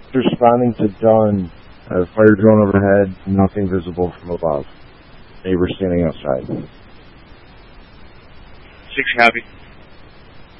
Responding to dawn. Fire drone overhead. Nothing visible from above. Neighbor standing outside. 6 copy.